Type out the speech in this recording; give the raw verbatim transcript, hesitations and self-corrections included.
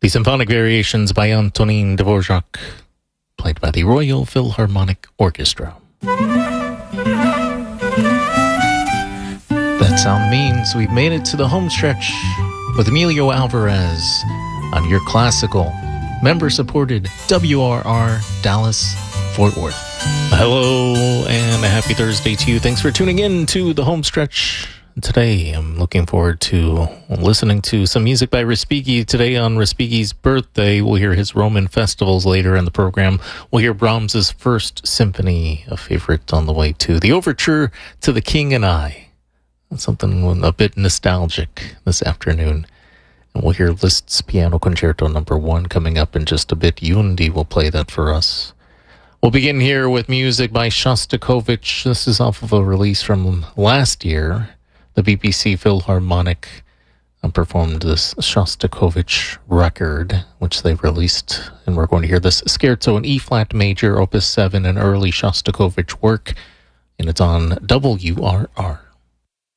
The Symphonic Variations by Antonin Dvorak, played by the Royal Philharmonic Orchestra. That sound means we've made it to the home stretch with Emilio Alvarez on your classical, member-supported W R R Dallas Fort Worth. Hello and a happy Thursday to you. Thanks for tuning in to the home stretch. Today, I'm looking forward to listening to some music by Respighi. Today on Respighi's birthday, we'll hear his Roman festivals later in the program. We'll hear Brahms's First Symphony, a favorite on the way to the overture to The King and I. That's something a bit nostalgic this afternoon. And we'll hear Liszt's Piano Concerto number one coming up in just a bit. Yundi will play that for us. We'll begin here with music by Shostakovich. This is off of a release from last year. The B B C Philharmonic performed this Shostakovich record, which they released, and we're going to hear this Scherzo in E-flat major, Opus seven, an early Shostakovich work, and it's on W R R.